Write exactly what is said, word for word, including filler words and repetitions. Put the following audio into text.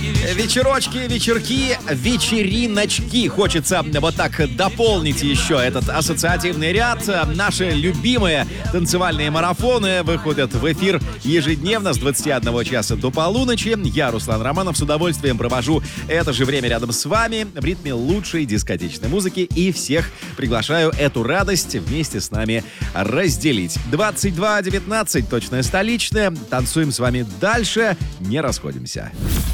Вечерочки, вечерки, вечериночки. Хочется вот так дополнить еще этот ассоциативный ряд. Наши любимые танцевальные марафоны выходят в эфир ежедневно с двадцати одного часа до полуночи. Я, Руслан Романов, с удовольствием провожу это же время рядом с вами в ритме лучшей дискотечной музыки и всех приглашаю эту радость вместе с нами разделить. двадцать два девятнадцать, точное столичное. Танцуем с вами дальше, не расходимся.